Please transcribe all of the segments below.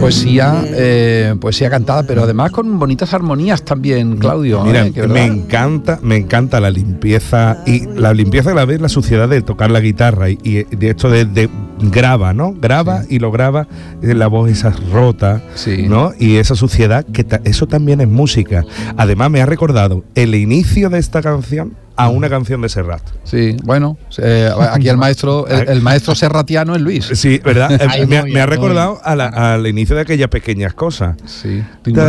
poesía cantada, pero además con bonitas armonías también, Claudio. Mira, me encanta la limpieza, y la limpieza a la vez la suciedad de tocar la guitarra y de esto de graba, ¿no? Graba, sí. Y lo graba, la voz esa rota, sí. ¿No? Y esa suciedad, eso también es música. Además me ha recordado el inicio de esta canción a una canción de Serrat. Sí, bueno, aquí el maestro serratiano es Luis. Sí, ¿verdad? Me ha recordado al inicio de aquellas pequeñas cosas. Sí. Pero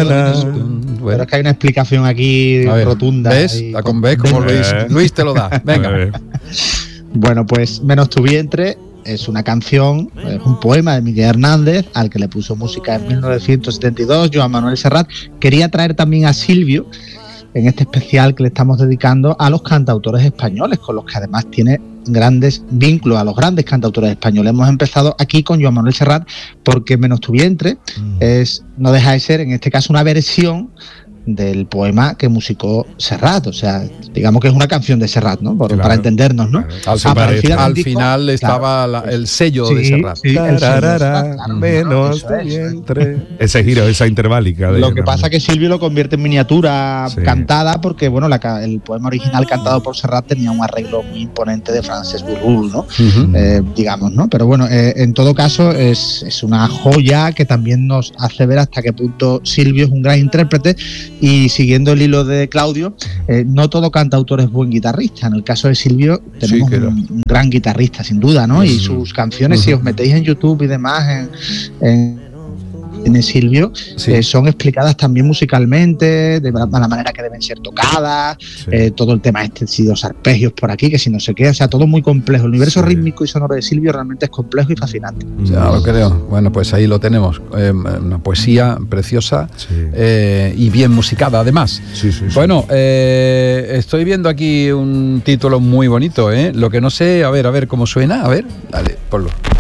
es que hay una explicación aquí rotunda. ¿Ves? ¿Ves cómo Luis te lo da? Venga. Bueno, pues Menos tu vientre es una canción, es un poema de Miguel Hernández, al que le puso música en 1972 Joan Manuel Serrat. Quería traer también a Silvio en este especial que le estamos dedicando a los cantautores españoles, con los que además tiene grandes vínculos, a los grandes cantautores españoles. Hemos empezado aquí con Joan Manuel Serrat porque Menos tu vientre no deja de ser, en este caso, una versión del poema que musicó Serrat, o sea, digamos que es una canción de Serrat, ¿no? Para entendernos, ¿no? Al final estaba el sello de Serrat. Sí, Menos tu vientre. Ese giro, esa interválica. Lo que pasa es que Silvio lo convierte en miniatura cantada, porque bueno, el poema original cantado por Serrat tenía un arreglo muy imponente de Francesc Burrul, ¿no? Digamos, ¿no? Pero bueno, en todo caso es una joya que también nos hace ver hasta qué punto Silvio es un gran intérprete. Y siguiendo el hilo de Claudio, no todo cantautor es buen guitarrista. En el caso de Silvio tenemos un gran guitarrista, sin duda, ¿no? Y sus canciones, si os metéis en YouTube y demás, en Silvio, son explicadas también musicalmente, de la manera que deben ser tocadas, todo el tema si los arpegios por aquí, que si no sé qué, o sea, todo muy complejo. El universo rítmico y sonoro de Silvio realmente es complejo y fascinante. Ya lo creo. Bueno, pues ahí lo tenemos. Una poesía preciosa y bien musicada, además. Bueno, estoy viendo aquí un título muy bonito, ¿eh? Lo que no sé, a ver cómo suena. A ver, dale, ponlo.